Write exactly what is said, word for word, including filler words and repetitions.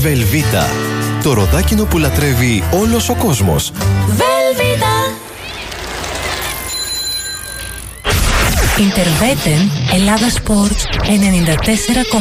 Βελβίτα. Το ροδάκινο που λατρεύει όλος ο κόσμος. Βελβίτα. Interveten Ελλάδα Sports ενενήντα τέσσερα κόμμα